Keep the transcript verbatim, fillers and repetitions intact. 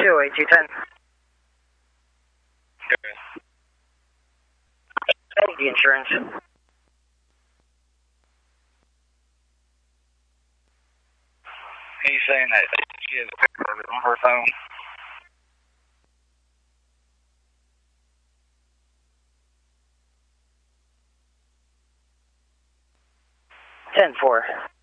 two, eight two ten. The insurance. He's saying that she has a picture of it on her phone. ten four.